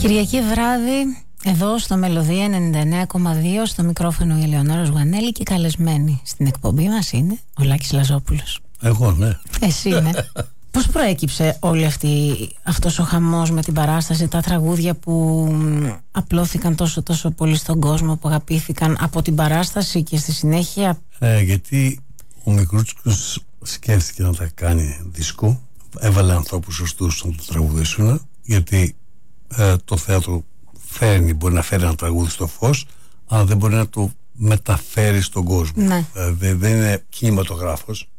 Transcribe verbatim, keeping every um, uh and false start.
Κυριακή βράδυ, εδώ στο Μελωδία ενενήντα εννέα κόμμα δύο, στο μικρόφωνο η Ελεονόρα Γουανέλη, και καλεσμένη στην εκπομπή μας είναι ο Λάκης Λαζόπουλος. Εγώ, ναι. Εσύ, ναι. Πώς προέκυψε όλη αυτή, αυτός ο χαμός με την παράσταση, τα τραγούδια που απλώθηκαν τόσο τόσο πολύ στον κόσμο, που αγαπήθηκαν από την παράσταση και στη συνέχεια? Ε, γιατί ο Μικρούτσικος σκέφτηκε να τα κάνει δίσκο, έβαλε ανθρώπους σωστούς να το τραγουδήσουν, γιατί ε, το θέατρο φέρνει, μπορεί να φέρει ένα τραγούδι στο φως, αλλά δεν μπορεί να το μεταφέρει στον κόσμο. Ναι. Ε, δεν, δεν είναι κινηματογράφος.